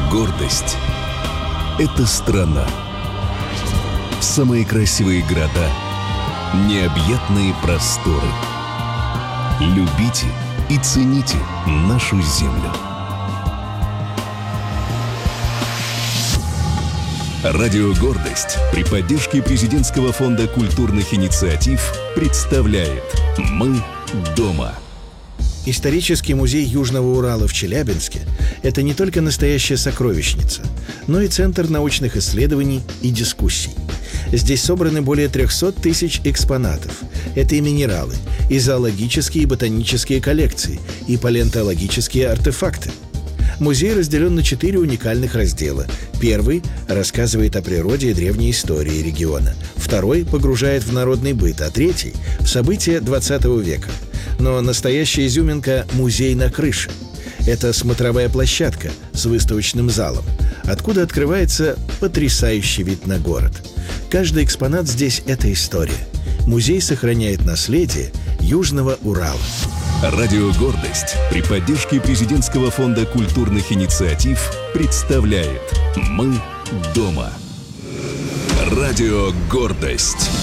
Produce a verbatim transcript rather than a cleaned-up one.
Гордость – это страна. Самые красивые города, необъятные просторы. Любите и цените нашу землю. Радио «Гордость» при поддержке Президентского фонда культурных инициатив представляет «Мы дома». Исторический музей Южного Урала в Челябинске – это не только настоящая сокровищница, но и центр научных исследований и дискуссий. Здесь собраны более трехсот тысяч экспонатов. Это и минералы, и зоологические и ботанические коллекции, и палеонтологические артефакты. Музей разделен на четыре уникальных раздела. Первый рассказывает о природе и древней истории региона. Второй погружает в народный быт, а третий – в события двадцатого века. Но настоящая изюминка – музей на крыше. Это смотровая площадка с выставочным залом, откуда открывается потрясающий вид на город. Каждый экспонат здесь – это история. Музей сохраняет наследие Южного Урала. Радио «Гордость» при поддержке Президентского фонда культурных инициатив представляет «Мы дома». Радио «Гордость».